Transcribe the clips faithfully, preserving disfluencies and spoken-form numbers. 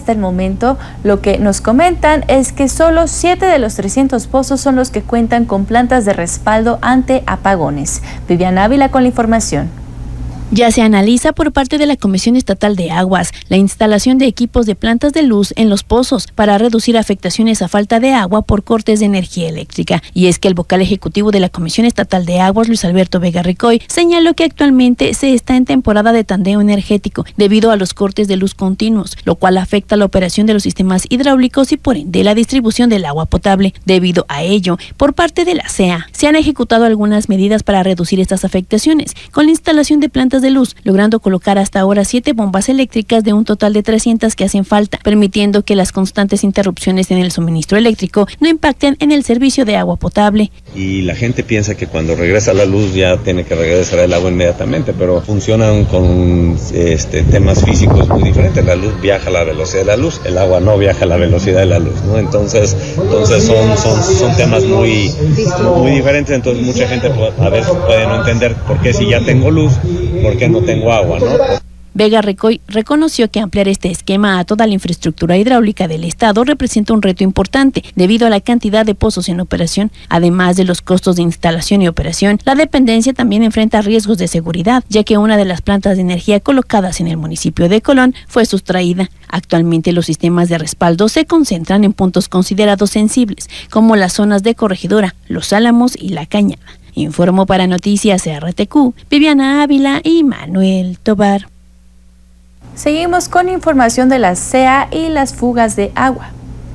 hasta el momento lo que nos comentan es que solo siete de los trescientos pozos son los que cuentan con plantas de respaldo ante apagones. Viviana Ávila con la información. Ya se analiza por parte de la Comisión Estatal de Aguas la instalación de equipos de plantas de luz en los pozos para reducir afectaciones a falta de agua por cortes de energía eléctrica. Y es que el vocal ejecutivo de la Comisión Estatal de Aguas, Luis Alberto Vega Ricoy, señaló que actualmente se está en temporada de tandeo energético debido a los cortes de luz continuos, lo cual afecta la operación de los sistemas hidráulicos y por ende la distribución del agua potable. Debido a ello, por parte de la C E A, se han ejecutado algunas medidas para reducir estas afectaciones, con la instalación de plantas de luz, logrando colocar hasta ahora siete bombas eléctricas de un total de trescientas que hacen falta, permitiendo que las constantes interrupciones en el suministro eléctrico no impacten en el servicio de agua potable. Y la gente piensa que cuando regresa la luz ya tiene que regresar el agua inmediatamente, pero funcionan con este, temas físicos muy diferentes. La luz viaja a la velocidad de la luz, el agua no viaja a la velocidad de la luz, ¿no? Entonces, entonces son, son, son temas muy, muy diferentes, entonces mucha gente puede, a veces puede no entender por qué si ya tengo luz, por qué no tengo agua, ¿no? Vega Ricoy reconoció que ampliar este esquema a toda la infraestructura hidráulica del Estado representa un reto importante debido a la cantidad de pozos en operación. Además de los costos de instalación y operación, la dependencia también enfrenta riesgos de seguridad, ya que una de las plantas de energía colocadas en el municipio de Colón fue sustraída. Actualmente los sistemas de respaldo se concentran en puntos considerados sensibles, como las zonas de Corregidora, Los Álamos y La Cañada. Informó para Noticias R T Q, Viviana Ávila y Manuel Tobar. Seguimos con información de la C E A y las fugas de agua.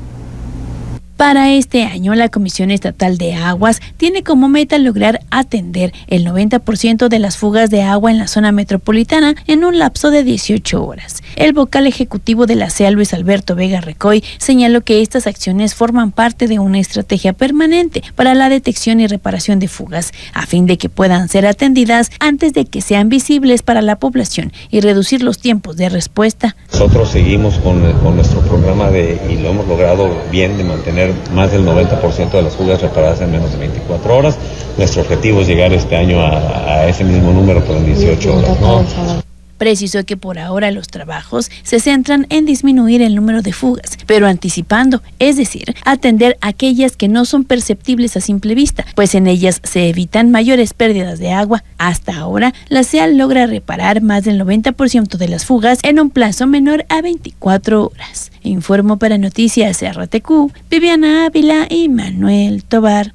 Para este año, la Comisión Estatal de Aguas tiene como meta lograr atender el noventa por ciento de las fugas de agua en la zona metropolitana en un lapso de dieciocho horas. El vocal ejecutivo de la C E A, Luis Alberto Vega Ricoy, señaló que estas acciones forman parte de una estrategia permanente para la detección y reparación de fugas, a fin de que puedan ser atendidas antes de que sean visibles para la población y reducir los tiempos de respuesta. Nosotros seguimos con, con nuestro programa de, y lo hemos logrado bien, de mantener más del noventa por ciento de las fugas reparadas en menos de veinticuatro horas. Nuestro objetivo es llegar este año a, a ese mismo número, pero en dieciocho horas, ¿no? Precisó que por ahora los trabajos se centran en disminuir el número de fugas, pero anticipando, es decir, atender aquellas que no son perceptibles a simple vista, pues en ellas se evitan mayores pérdidas de agua. Hasta ahora, la C E A logra reparar más del noventa por ciento de las fugas en un plazo menor a veinticuatro horas. Informó para Noticias R T Q, Viviana Ávila y Manuel Tobar.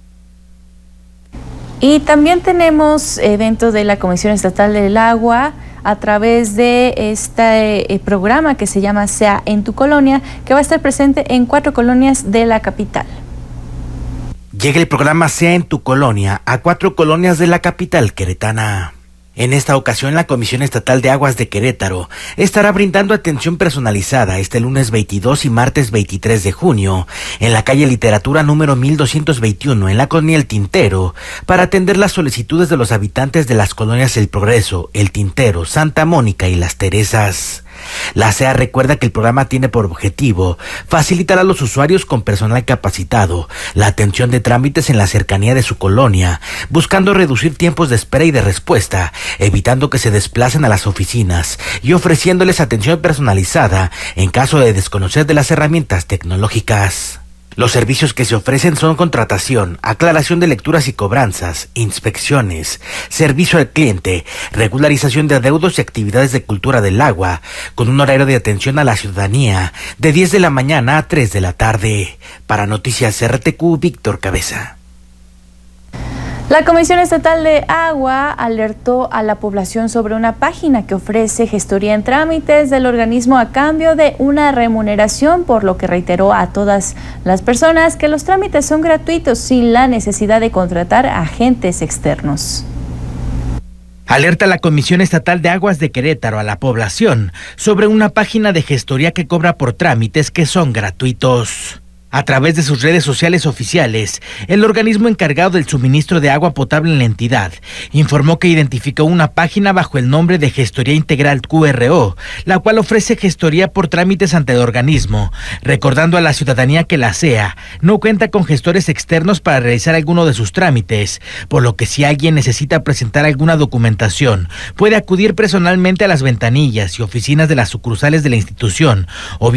Y también tenemos eventos de la Comisión Estatal del Agua a través de este eh, programa que se llama C E A en tu colonia, que va a estar presente en cuatro colonias de la capital. Llega el programa C E A en tu colonia a cuatro colonias de la capital queretana. En esta ocasión, la Comisión Estatal de Aguas de Querétaro estará brindando atención personalizada este lunes veintidós y martes veintitrés de junio en la calle Literatura número mil doscientos veintiuno en la colonia El Tintero para atender las solicitudes de los habitantes de las colonias El Progreso, El Tintero, Santa Mónica y Las Teresas. La C E A recuerda que el programa tiene por objetivo facilitar a los usuarios con personal capacitado la atención de trámites en la cercanía de su colonia, buscando reducir tiempos de espera y de respuesta, evitando que se desplacen a las oficinas y ofreciéndoles atención personalizada en caso de desconocer de las herramientas tecnológicas. Los servicios que se ofrecen son contratación, aclaración de lecturas y cobranzas, inspecciones, servicio al cliente, regularización de adeudos y actividades de cultura del agua, con un horario de atención a la ciudadanía de diez de la mañana a tres de la tarde. Para Noticias R T Q, Víctor Cabeza. La Comisión Estatal de Agua alertó a la población sobre una página que ofrece gestoría en trámites del organismo a cambio de una remuneración, por lo que reiteró a todas las personas que los trámites son gratuitos sin la necesidad de contratar agentes externos. Alerta la Comisión Estatal de Aguas de Querétaro a la población sobre una página de gestoría que cobra por trámites que son gratuitos. A través de sus redes sociales oficiales, el organismo encargado del suministro de agua potable en la entidad informó que identificó una página bajo el nombre de Gestoría Integral Q R O, la cual ofrece gestoría por trámites ante el organismo, recordando a la ciudadanía que la C E A no cuenta con gestores externos para realizar alguno de sus trámites, por lo que si alguien necesita presentar alguna documentación, puede acudir personalmente a las ventanillas y oficinas de las sucursales de la institución, o bien